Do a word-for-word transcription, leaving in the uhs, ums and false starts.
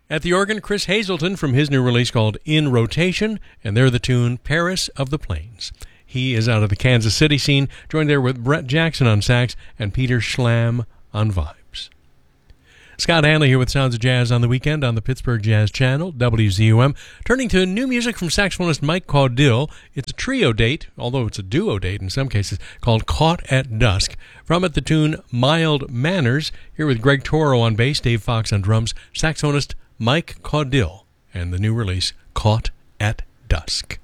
At the organ, Chris Hazelton from his new release called In Rotation, and they're the tune Paris of the Plains. He is out of the Kansas City scene, joined there with Brett Jackson on sax and Peter Schlamm on vibes. Scott Hanley here with Sounds of Jazz on the Weekend on the Pittsburgh Jazz Channel, W Z U M. Turning to new music from saxophonist Mike Caudill. It's a trio date, although it's a duo date in some cases, called Caught at Dusk. From it, the tune Mild Manners. Here with Greg Toro on bass, Dave Fox on drums, saxophonist Mike Caudill, and the new release, Caught at Dusk.